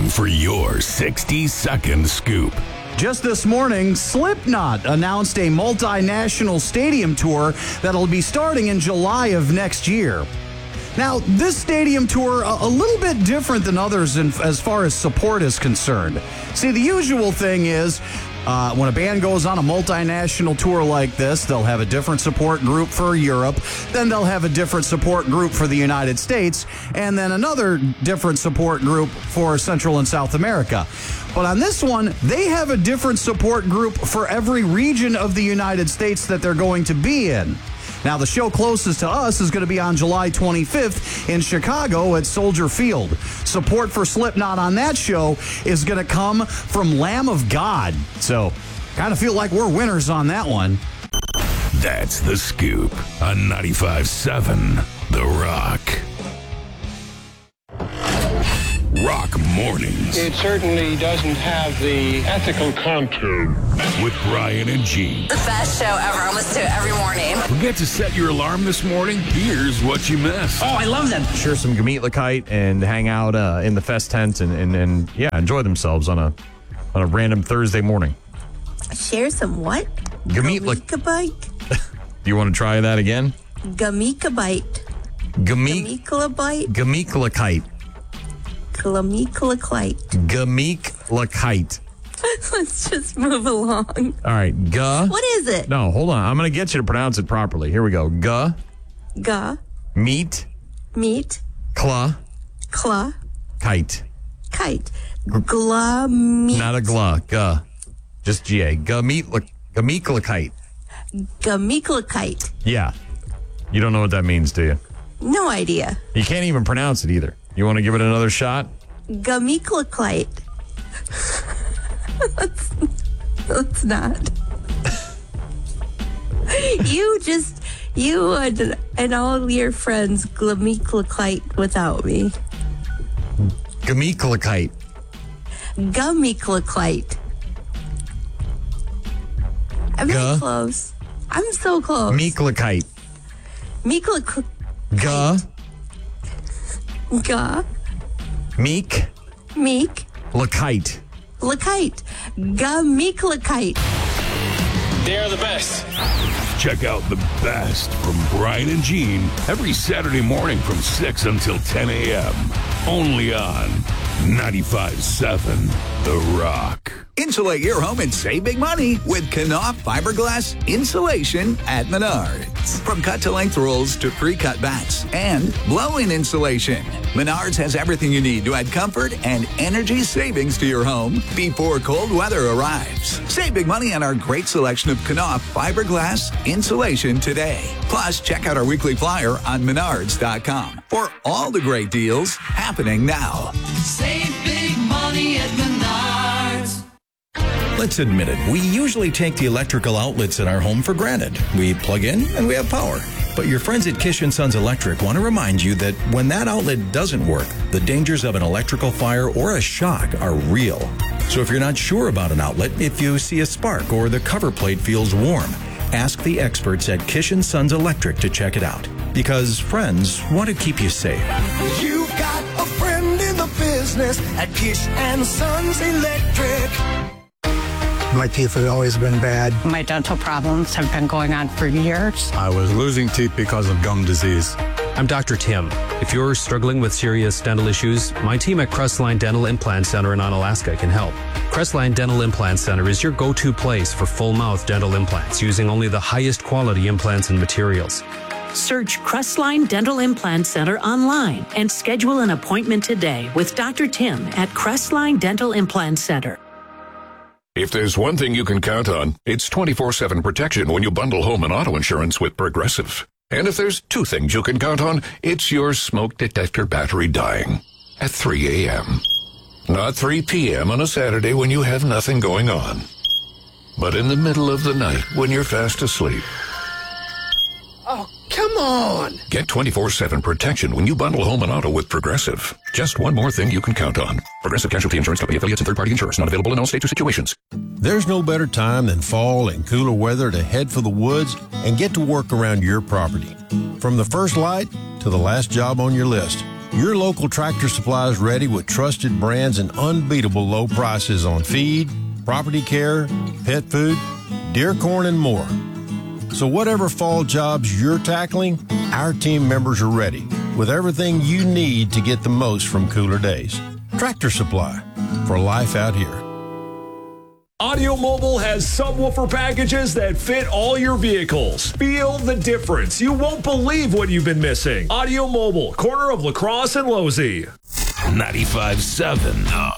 time for your 60-second scoop. Just this morning, Slipknot announced a multinational stadium tour that'll be starting in July of next year. Now, this stadium tour, a little bit different than others as far as support is concerned. See, the usual thing is when a band goes on a multinational tour like this, they'll have a different support group for Europe, then they'll have a different support group for the United States, and then another different support group for Central and South America. But on this one, they have a different support group for every region of the United States that they're going to be in. Now, the show closest to us is going to be on July 25th in Chicago at Soldier Field. Support for Slipknot on that show is going to come from Lamb of God. So, kind of feel like we're winners on that one. That's The Scoop on 95.7 The Rock. Rock Mornings. It certainly doesn't have the ethical contour. With Brian and Gene. The best show ever. I listen to it every morning. Forget to set your alarm this morning? Here's what you missed. Oh, I love them. Share some Gemeetlakite and hang out in the fest tent and enjoy themselves on a random Thursday morning. Share some what? Gemeetlakite. You want to try that again? Gemeetlakite. Gemeetlakite. Gemeetlakite. Gemeetlakite. Let's just move along. All right, What is it? No, hold on. I'm going to get you to pronounce it properly. Here we go. Meat. Kite. Kite. Meat. Not a gla. Just G-A. Gemeetlakite. Gemeetlakite. Yeah. You don't know what that means, do you? No idea. You can't even pronounce it either. You want to give it another shot? Gemeetlakite. Let's not. You and all your friends Gemeetlakite without me. Gemeetlakite. Gemeetlakite. I'm very close. I'm so close. Meeklakite. Meeklakite. Meek. Lakite. Gemeetlakite. They're the best. Check out the best from Brian and Gene every Saturday morning from 6 until 10 a.m. Only on 95.7 The Rock. Insulate your home and save big money with Knauf fiberglass insulation at Menards. From cut-to-length rolls to pre-cut bats and blow-in insulation, Menards has everything you need to add comfort and energy savings to your home before cold weather arrives. Save big money on our great selection of Knauf fiberglass insulation today. Plus, check out our weekly flyer on Menards.com for all the great deals happening now. Save big money at Menards. Let's admit it, we usually take the electrical outlets in our home for granted. We plug in and we have power. But your friends at Kish & Sons Electric want to remind you that when that outlet doesn't work, the dangers of an electrical fire or a shock are real. So if you're not sure about an outlet, if you see a spark or the cover plate feels warm, ask the experts at Kish & Sons Electric to check it out. Because friends want to keep you safe. You've got a friend in the business at Kish & Sons Electric. My teeth have always been bad. My dental problems have been going on for years. I was losing teeth because of gum disease. I'm Dr. Tim. If you're struggling with serious dental issues, my team at Crestline Dental Implant Center in Onalaska can help. Crestline Dental Implant Center is your go-to place for full-mouth dental implants using only the highest quality implants and materials. Search Crestline Dental Implant Center online and schedule an appointment today with Dr. Tim at Crestline Dental Implant Center. If there's one thing you can count on, it's 24/7 protection when you bundle home and auto insurance with Progressive. And if there's two things you can count on, it's your smoke detector battery dying at 3 a.m. Not 3 p.m. on a Saturday when you have nothing going on, but in the middle of the night when you're fast asleep. Oh, come on! Get 24/7 protection when you bundle home and auto with Progressive. Just one more thing you can count on. Progressive Casualty Insurance Company affiliates and third-party insurers. Not available in all states or situations. There's no better time than fall and cooler weather to head for the woods and get to work around your property. From the first light to the last job on your list, Your local Tractor Supply is ready with trusted brands and unbeatable low prices on feed, property care, pet food, deer corn, and more. So whatever fall jobs you're tackling, our team members are ready with everything you need to get the most from cooler days. Tractor Supply, for life out here. Audio Mobile has subwoofer packages that fit all your vehicles. Feel the difference. You won't believe what you've been missing. Audio Mobile, corner of La Crosse and Losey. 95.7 The